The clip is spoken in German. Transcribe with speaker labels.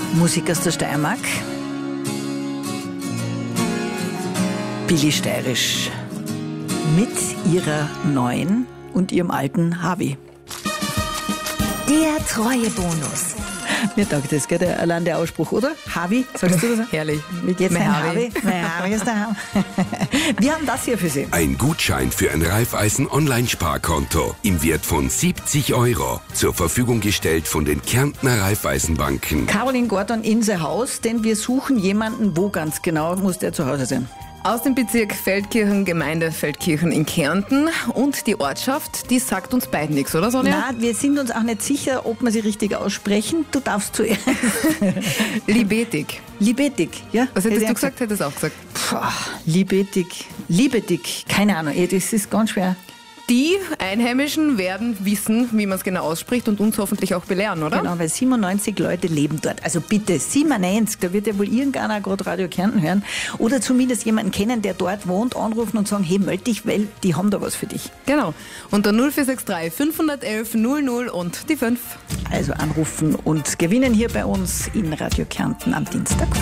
Speaker 1: Musik aus der Steiermark. Billy Steirisch mit ihrer neuen und ihrem alten Harvey.
Speaker 2: Der Treuebonus.
Speaker 1: Mir taugt das, gell? Allein der Ausspruch, oder? Harvey, sagst du das?
Speaker 3: Herrlich.
Speaker 1: Wie geht's
Speaker 3: Mein
Speaker 1: dein
Speaker 3: Harvey?
Speaker 1: Harvey? Mein Harvey ist da. Wir haben das hier für Sie.
Speaker 4: Ein Gutschein für ein Raiffeisen-Online-Sparkonto im Wert von 70 €. Zur Verfügung gestellt von den Kärntner Raiffeisenbanken.
Speaker 1: Caroline Gordon in the House, denn wir suchen jemanden, wo ganz genau muss der zu Hause sein?
Speaker 3: Aus dem Bezirk Feldkirchen, Gemeinde Feldkirchen in Kärnten. Und die Ortschaft, die sagt uns beiden nichts, oder Sonja?
Speaker 1: Na, wir sind uns auch nicht sicher, ob wir sie richtig aussprechen. Du darfst zuerst.
Speaker 3: Liebetig.
Speaker 1: Liebetig, ja?
Speaker 3: Was hättest du gesagt? Hättest du auch gesagt?
Speaker 1: Liebetig, keine Ahnung, das ist ganz schwer.
Speaker 3: Die Einheimischen werden wissen, wie man es genau ausspricht und uns hoffentlich auch belehren, oder?
Speaker 1: Genau, weil 97 Leute leben dort. Also bitte, 97, da wird ja wohl irgendeiner gerade Radio Kärnten hören. Oder zumindest jemanden kennen, der dort wohnt, anrufen und sagen, hey, meld dich, weil die haben da was für dich.
Speaker 3: Genau. Unter 0463 511 00 und die 5.
Speaker 1: Also anrufen und gewinnen hier bei uns in Radio Kärnten am Dienstag.